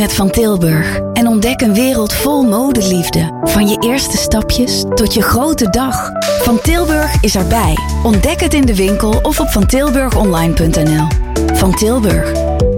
met Van Tilburg en ontdek een wereld vol modeliefde. Van je eerste stapjes tot je grote dag. Van Tilburg is erbij. Ontdek het in de winkel of op vantilburgonline.nl. Van Tilburg,